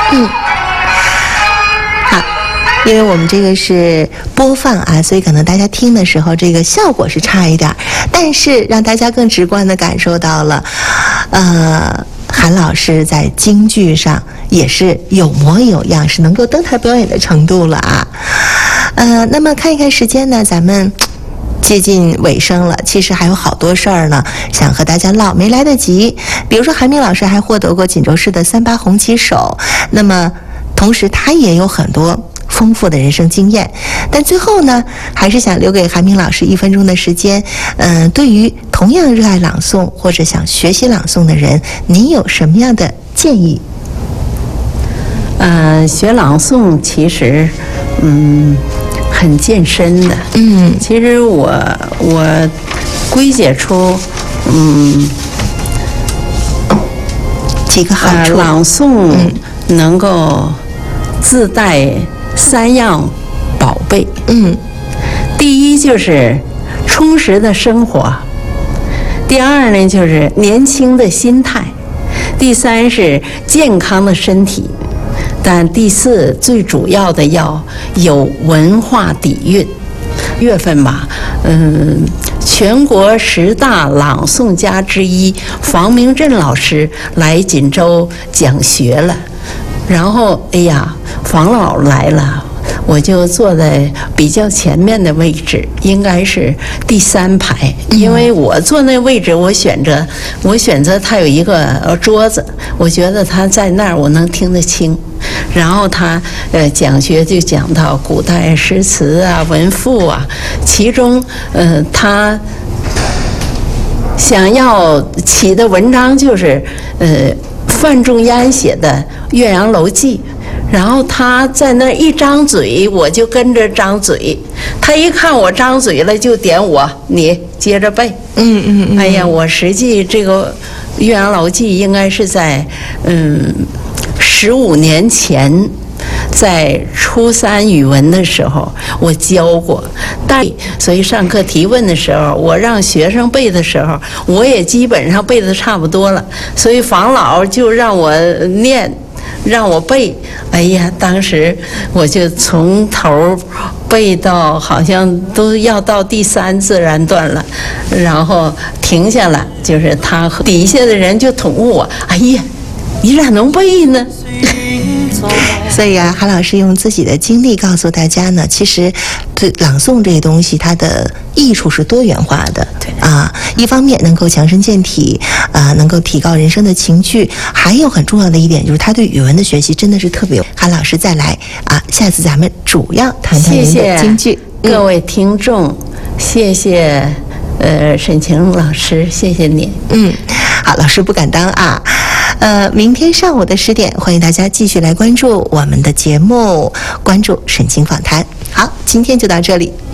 好，因为我们这个是播放啊，所以可能大家听的时候这个效果是差一点，但是让大家更直观地感受到了，韩老师在京剧上也是有模有样，是能够登台表演的程度了啊。那么看一看时间呢，咱们接近尾声了，其实还有好多事儿呢，想和大家唠，没来得及。比如说韩明老师还获得过锦州市的3·8红旗手，那么同时他也有很多丰富的人生经验，但最后呢，还是想留给韩明老师1分钟的时间。对于同样热爱朗诵或者想学习朗诵的人，您有什么样的建议？ 学朗诵其实，很健身的。其实我归结出， 几个好处。 朗诵能够自带3样宝贝。第一就是充实的生活，第二呢就是年轻的心态，第三是健康的身体，但第四最主要的要有文化底蕴。月份吧，全国10大朗诵家之一房明震老师来锦州讲学了，然后哎呀，房老来了，我就坐在比较前面的位置，应该是第3排，因为我坐那位置，我选择他有一个桌子，我觉得他在那儿我能听得清。然后他讲学就讲到古代诗词啊、文赋啊，其中他想要起的文章就是范仲淹写的《岳阳楼记》。然后他在那一张嘴，我就跟着张嘴。他一看我张嘴了，就点我，你接着背。哎呀，我实际这个《岳阳楼记》应该是在15年前，在初3语文的时候我教过，所以上课提问的时候，我让学生背的时候，我也基本上背得差不多了，所以房老就让我念。让我背，哎呀，当时我就从头背到好像都要到第3自然段了，然后停下来，就是他底下的人就捅我，哎呀，你咋能背呢？ 所以啊，韩老师用自己的经历告诉大家呢，其实对朗诵这些东西，它的益处是多元化的。对啊，一方面能够强身健体，能够提高人生的情趣，还有很重要的一点就是他对语文的学习真的是特别有。韩老师再来啊，下次咱们主要谈谈您的京剧。 各位听众，谢谢沈晴老师，谢谢你。 好，老师不敢当啊。明天上午的10点，欢迎大家继续来关注我们的节目，关注沈晴访谈。好，今天就到这里。